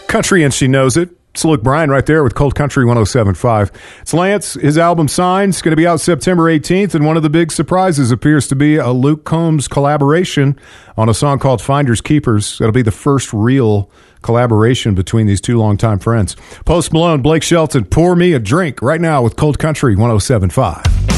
Country and She Knows It. It's Luke Bryan right there with Cold Country 107.5. It's Lance. His album Signs going to be out September 18th, and one of the big surprises appears to be a Luke Combs collaboration on a song called Finders Keepers. That'll be the first real collaboration between these two longtime friends. Post Malone, Blake Shelton, Pour Me a Drink right now with Cold Country 107.5.